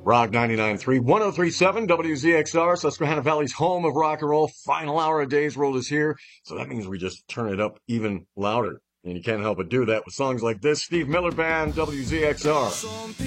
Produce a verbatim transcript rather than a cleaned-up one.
Rock ninety-nine point three, one oh three point seven W Z X R, Susquehanna Valley's home of rock and roll. Final hour of Days World is here, so that means we just turn it up even louder. And you can't help but do that with songs like this. Steve Miller Band, W Z X R.